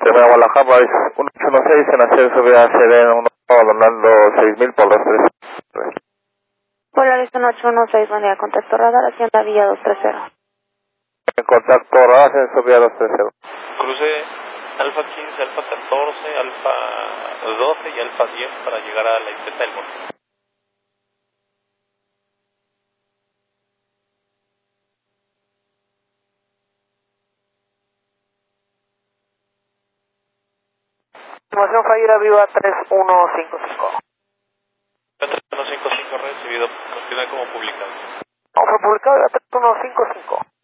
Primera Guadalajara, 116 en ascenso vía CD, donando 6000 por 23. Polaris 116, buen día, contacto radar, Hacienda Villa 230. En contacto radar, ascenso vía 230. Cruce Alfa 15, Alfa 14, Alfa 12 y Alfa 10 para llegar a la iseta del monte. Información Fallera Viva 3155. 3155 recibido, continúa como publicado. Vamos a publicar 3155.